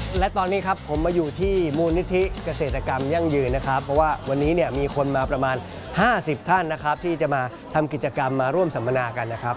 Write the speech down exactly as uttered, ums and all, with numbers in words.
และตอนนี้ครับผมมาอยู่ที่มูลนิธิเกษตรกรรมยั่งยืนนะครับเพราะว่าวันนี้เนี่ยมีคนมาประมาณห้าสิบท่านนะครับที่จะมาทำกิจกรรมมาร่วมสัมมนากันนะครับ